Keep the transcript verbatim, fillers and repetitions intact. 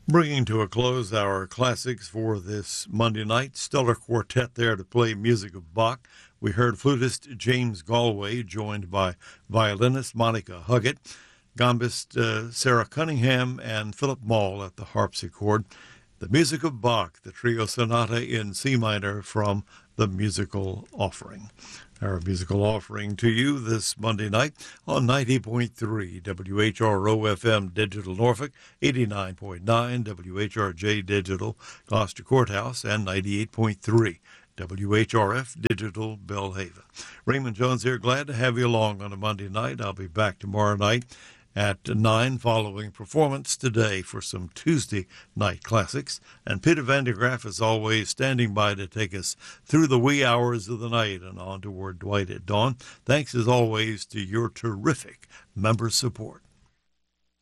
Bringing to a close our classics for this Monday night, stellar quartet there to play music of Bach. We heard flutist James Galway, joined by violinist Monica Huggett, gambist uh, Sarah Cunningham, and Philip Maul at the harpsichord. The music of Bach, the trio sonata in C minor from the Musical Offering. Our musical offering to you this Monday night on ninety point three W H R O F M Digital Norfolk, eighty-nine point nine W H R J Digital Gloucester Courthouse, and ninety-eight point three W H R F Digital Belhaven. Raymond Jones here, glad to have you along on a Monday night. I'll be back tomorrow night at nine following performance today for some Tuesday night classics. And Peter Van de Graaff is always standing by to take us through the wee hours of the night and on toward Dwight at dawn. Thanks as always to your terrific member support.